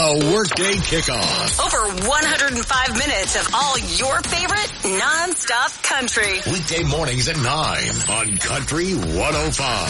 The Workday Kickoff. Over 105 minutes of all your favorite non-stop country. Weekday mornings at 9 on Country 105.